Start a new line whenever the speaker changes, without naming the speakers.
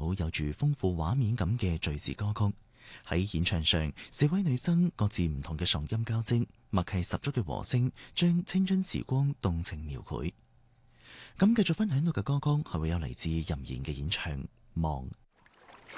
首有住豐富畫面感嘅敘事歌曲。喺演唱上，4位女生各自唔同嘅嗓音交織，默契十足嘅和聲將青春時光動情描繪。咁繼續分享到嘅歌曲係會有嚟自任賢嘅演唱《望》。